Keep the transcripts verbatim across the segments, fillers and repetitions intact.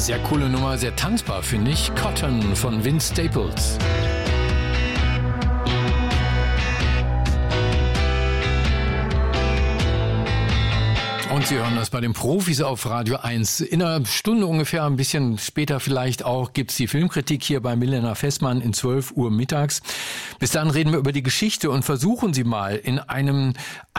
Sehr coole Nummer, sehr tanzbar, finde ich. Cotton von Vince Staples. Und Sie hören das bei den Profis auf Radio eins. In einer Stunde ungefähr, ein bisschen später vielleicht auch, gibt's die Filmkritik hier bei Milena Fessmann in zwölf Uhr mittags. Bis dann reden wir über die Geschichte und versuchen Sie mal in einem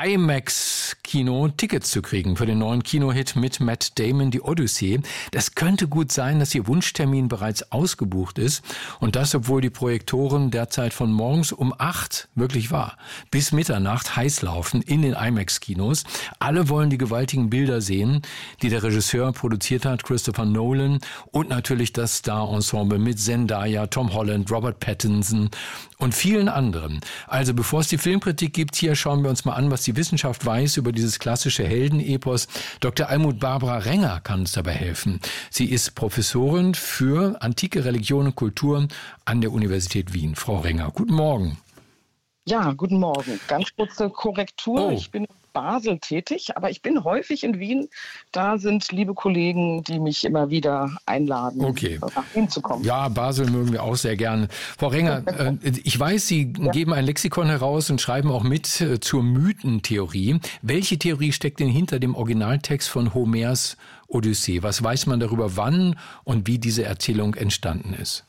IMAX-Kino Tickets zu kriegen für den neuen Kinohit mit Matt Damon, die Odyssee. Das könnte gut sein, dass Ihr Wunschtermin bereits ausgebucht ist. Und das, obwohl die Projektoren derzeit von morgens um acht, wirklich wahr, bis Mitternacht heiß laufen in den IMAX-Kinos. Alle wollen die Gewalt Bilder sehen, die der Regisseur produziert hat, Christopher Nolan, und natürlich das Star-Ensemble mit Zendaya, Tom Holland, Robert Pattinson und vielen anderen. Also bevor es die Filmkritik gibt, hier schauen wir uns mal an, was die Wissenschaft weiß über dieses klassische Heldenepos. Doktor Almut Barbara Renger kann uns dabei helfen. Sie ist Professorin für antike Religion und Kultur an der Universität Wien. Frau Renger, guten Morgen. Ja, guten Morgen. Ganz kurze Korrektur. Oh. Ich bin in Basel tätig, aber ich bin häufig in Wien. Da sind liebe Kollegen, die mich immer wieder einladen, okay. nach Wien zu kommen. Ja, Basel mögen wir auch sehr gerne. Frau Renger, äh, ich weiß, Sie ja. geben ein Lexikon heraus und schreiben auch mit äh, zur Mythentheorie. Welche Theorie steckt denn hinter dem Originaltext von Homers Odyssee? Was weiß man darüber, wann und wie diese Erzählung entstanden ist?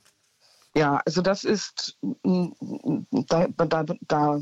Ja, also das ist, da, da, da,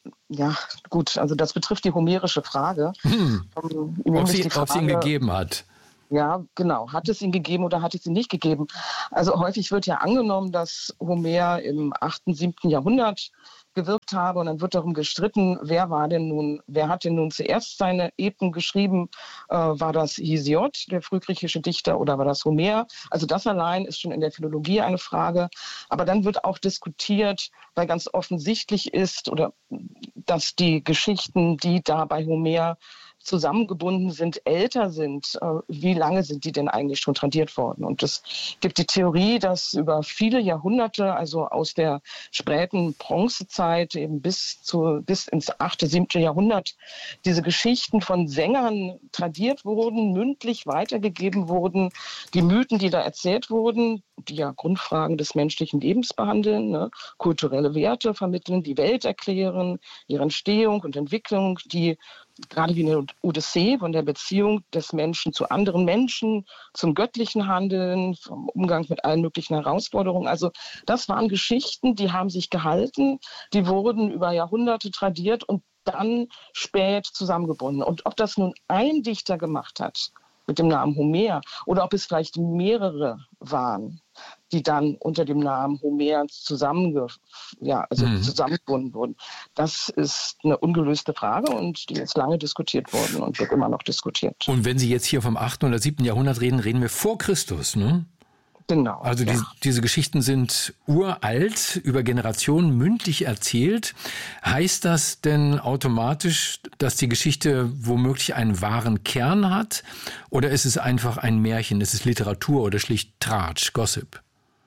ja gut, also das betrifft die homerische Frage. Hm. Um, ob sie, die Frage, ob sie ihn gegeben hat. Ja, genau. Hat es ihn gegeben oder hat es ihn nicht gegeben? Also häufig wird ja angenommen, dass Homer im achten, siebten Jahrhundert gewirkt habe und dann wird darum gestritten, wer war denn nun, wer hat denn nun zuerst seine Epen geschrieben? Äh, war das Hesiod, der frühgriechische Dichter, oder war das Homer? Also das allein ist schon in der Philologie eine Frage. Aber dann wird auch diskutiert, weil ganz offensichtlich ist, oder dass die Geschichten, die da bei Homer zusammengebunden sind, älter sind. Wie lange sind die denn eigentlich schon tradiert worden? Und es gibt die Theorie, dass über viele Jahrhunderte, also aus der späten Bronzezeit eben bis zu bis ins achte, siebte Jahrhundert, diese Geschichten von Sängern tradiert wurden, mündlich weitergegeben wurden. Die Mythen, die da erzählt wurden, die ja Grundfragen des menschlichen Lebens behandeln, ne? Kulturelle Werte vermitteln, die Welt erklären, ihre Entstehung und Entwicklung, die gerade wie eine Odyssee von der Beziehung des Menschen zu anderen Menschen, zum göttlichen Handeln, vom Umgang mit allen möglichen Herausforderungen. Also das waren Geschichten, die haben sich gehalten, die wurden über Jahrhunderte tradiert und dann spät zusammengebunden. Und ob das nun ein Dichter gemacht hat mit dem Namen Homer oder ob es vielleicht mehrere waren, die dann unter dem Namen Homer zusammenge, ja, also mhm. zusammengebunden wurden. Das ist eine ungelöste Frage und die ist lange diskutiert worden und wird immer noch diskutiert. Und wenn Sie jetzt hier vom achten oder siebten Jahrhundert reden, reden wir vor Christus, ne? Genau. Also ja. die, diese Geschichten sind uralt, über Generationen mündlich erzählt. Heißt das denn automatisch, dass die Geschichte womöglich einen wahren Kern hat? Oder ist es einfach ein Märchen? Ist es Literatur oder schlicht Tratsch, Gossip?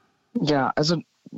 Ja, also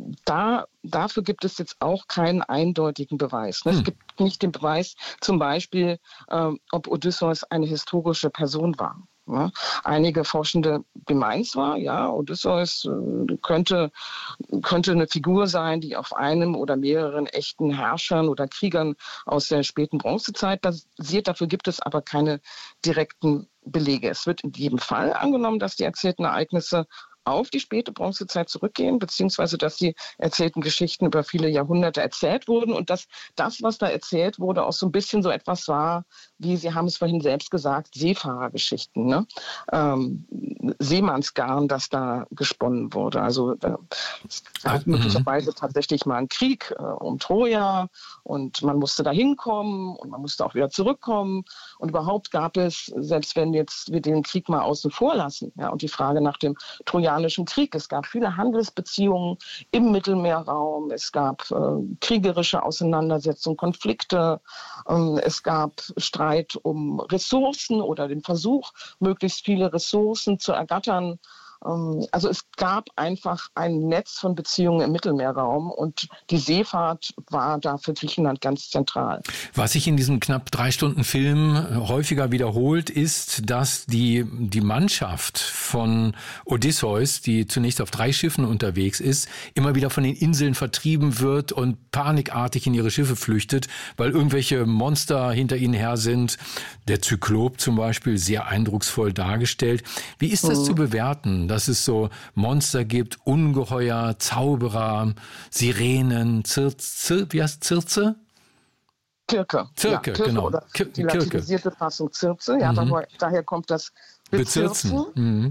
da, dafür gibt es jetzt auch keinen eindeutigen Beweis. Ne? Hm. Es gibt nicht den Beweis, zum Beispiel, äh, ob Odysseus eine historische Person war. Ja, einige Forschende meinen zwar, ja, Odysseus äh, könnte, könnte eine Figur sein, die auf einem oder mehreren echten Herrschern oder Kriegern aus der späten Bronzezeit basiert. Dafür gibt es aber keine direkten Belege. Es wird in jedem Fall angenommen, dass die erzählten Ereignisse auf die späte Bronzezeit zurückgehen, beziehungsweise dass die erzählten Geschichten über viele Jahrhunderte erzählt wurden und dass das, was da erzählt wurde, auch so ein bisschen so etwas war, wie Sie haben es vorhin selbst gesagt, Seefahrergeschichten, ne? ähm, Seemannsgarn, das da gesponnen wurde. Also äh, es gab möglicherweise tatsächlich mal einen Krieg äh, um Troja und man musste da hinkommen und man musste auch wieder zurückkommen und überhaupt gab es, selbst wenn jetzt wir den Krieg mal außen vor lassen, ja, und die Frage nach dem Trojanischen Krieg, es gab viele Handelsbeziehungen im Mittelmeerraum, es gab äh, kriegerische Auseinandersetzungen, Konflikte, äh, es gab Streit um Ressourcen oder den Versuch, möglichst viele Ressourcen zu ergattern. Also es gab einfach ein Netz von Beziehungen im Mittelmeerraum und die Seefahrt war da für Griechenland ganz zentral. Was sich in diesem knapp drei Stunden Film häufiger wiederholt, ist, dass die, die Mannschaft von Odysseus, die zunächst auf drei Schiffen unterwegs ist, immer wieder von den Inseln vertrieben wird und panikartig in ihre Schiffe flüchtet, weil irgendwelche Monster hinter ihnen her sind. Der Zyklop zum Beispiel, sehr eindrucksvoll dargestellt. Wie ist das mhm. zu bewerten, dass es so Monster gibt, Ungeheuer, Zauberer, Sirenen, Zirz, Zir, wie heißt Circe? Kirke. Zirke, ja, Kirke genau. Oder die latinisierte Fassung Circe. Ja, mhm. daher, daher kommt das Bezirzen. Bezirzen. Mhm.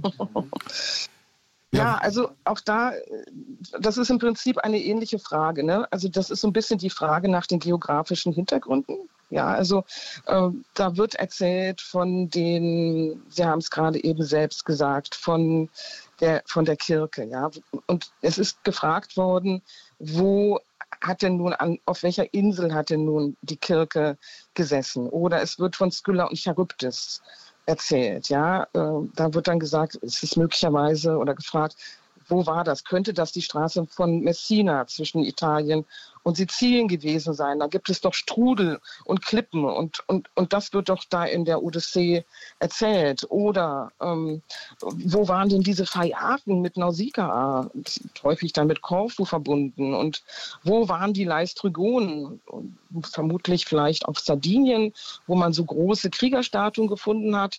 Ja, also auch da, das ist im Prinzip eine ähnliche Frage, ne? Also das ist so ein bisschen die Frage nach den geografischen Hintergründen. Ja, also äh, da wird erzählt von den, Sie haben es gerade eben selbst gesagt, von der, von der Kirke. Ja? Und es ist gefragt worden, wo hat denn nun, an, auf welcher Insel hat denn nun die Kirke gesessen? Oder es wird von Skylla und Charybdis erzählt. Ja? Äh, da wird dann gesagt, es ist möglicherweise oder gefragt, wo war das? Könnte das die Straße von Messina zwischen Italien und Sizilien gewesen sein? Da gibt es doch Strudel und Klippen und, und, und das wird doch da in der Odyssee erzählt. Oder ähm, wo waren denn diese Phaiaken mit Nausikaa? Häufig dann mit Korfu verbunden. Und wo waren die Laistrygonen? Vermutlich vielleicht auf Sardinien, wo man so große Kriegerstatuen gefunden hat.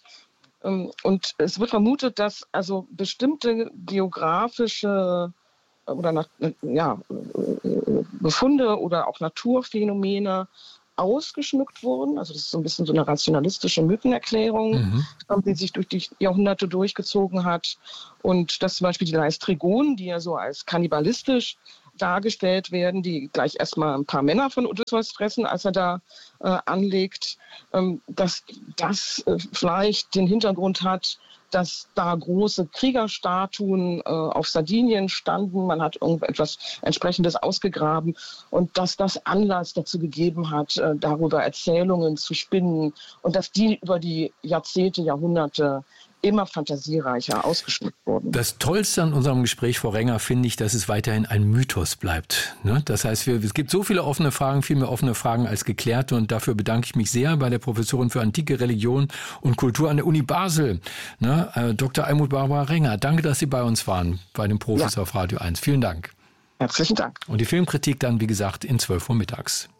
Und es wird vermutet, dass also bestimmte geografische oder ja, Befunde oder auch Naturphänomene ausgeschmückt wurden. Also das ist so ein bisschen so eine rationalistische Mythenerklärung, mhm. die sich durch die Jahrhunderte durchgezogen hat. Und dass zum Beispiel die Laistrygonen, die ja so als kannibalistisch dargestellt werden, die gleich erstmal ein paar Männer von Odysseus fressen, als er da äh, anlegt, ähm, dass das äh, vielleicht den Hintergrund hat, dass da große Kriegerstatuen äh, auf Sardinien standen. Man hat irgendetwas Entsprechendes ausgegraben und dass das Anlass dazu gegeben hat, äh, darüber Erzählungen zu spinnen und dass die über die Jahrzehnte, Jahrhunderte immer fantasiereicher ausgeschmückt wurden. Das Tollste an unserem Gespräch, Frau Renger, finde ich, dass es weiterhin ein Mythos bleibt. Ne? Das heißt, wir, es gibt so viele offene Fragen, viel mehr offene Fragen als geklärte. Und dafür bedanke ich mich sehr bei der Professorin für Antike, Religion und Kultur an der Uni Basel, ne? äh, Doktor Almuth Barbara Renger. Danke, dass Sie bei uns waren, bei den Profis ja. auf Radio eins. Vielen Dank. Herzlichen Dank. Und die Filmkritik dann, wie gesagt, in zwölf Uhr mittags.